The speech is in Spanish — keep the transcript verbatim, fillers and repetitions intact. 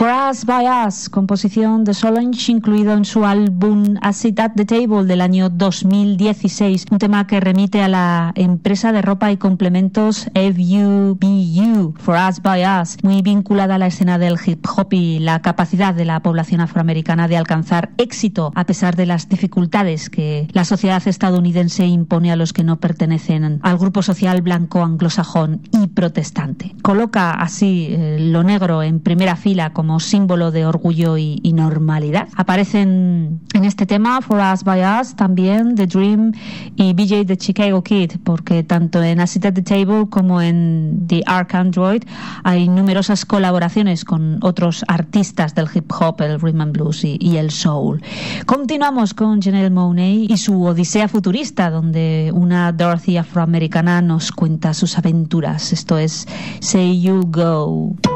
For Us by Us, composición de Solange, incluido en su álbum A Seat at the Table del año dos mil dieciséis, un tema que remite a la empresa de ropa y complementos F U B U, For Us by Us, muy vinculada a la escena del hip hop y la capacidad de la población afroamericana de alcanzar éxito a pesar de las dificultades que la sociedad estadounidense impone a los que no pertenecen al grupo social blanco anglosajón y protestante. Coloca así eh, lo negro en primera fila como símbolo de orgullo y, y normalidad. Aparecen en este tema For Us by Us también The Dream y B J the Chicago Kid, porque tanto en A Seat at the Table como en The Ark Android hay numerosas colaboraciones con otros artistas del hip hop, el rhythm and blues y, y el soul. Continuamos con Janelle Monáe y su odisea futurista, donde una Dorothy afroamericana nos cuenta sus aventuras. Esto es Say You Go.